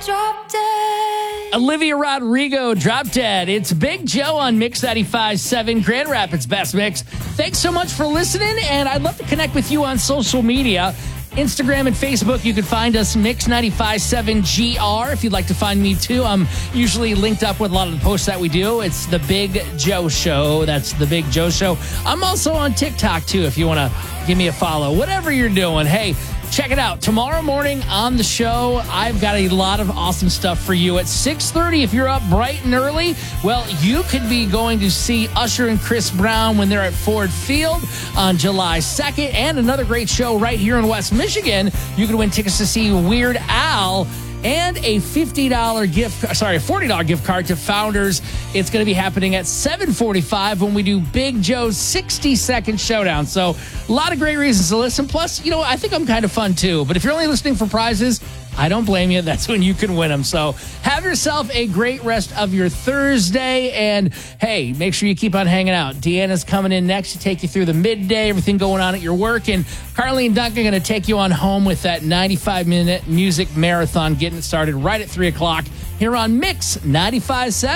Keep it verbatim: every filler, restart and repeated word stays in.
Drop dead. Olivia Rodrigo, Drop Dead. It's Big Joe on Mix ninety-five point seven, Grand Rapids Best Mix. Thanks so much for listening, and I'd love to connect with you on social media. Instagram and Facebook, you can find us Mix ninety-five point seven G R. If you'd like to find me too, I'm usually linked up with a lot of the posts that we do. It's The Big Joe Show. That's The Big Joe Show. I'm also on TikTok too if you want to give me a follow. Whatever you're doing, hey, check it out. Tomorrow morning on the show, I've got a lot of awesome stuff for you. At six thirty, if you're up bright and early, well, you could be going to see Usher and Chris Brown when they're at Ford Field on July second. And another great show right here in West Michigan. You can win tickets to see Weird Al and a fifty dollars gift, sorry, a forty dollars gift card to Founders. It's going to be happening at seven forty-five when we do Big Joe's sixty second showdown. So a lot of great reasons to listen. Plus, you know, I think I'm kind of fun too. But if you're only listening for prizes, I don't blame you. That's when you can win them. So have yourself a great rest of your Thursday. And hey, make sure you keep on hanging out. Deanna's coming in next to take you through the midday, everything going on at your work. And Carly and Duncan are going to take you on home with that ninety-five minute music marathon, getting it started right at three o'clock here on Mix ninety-five point seven.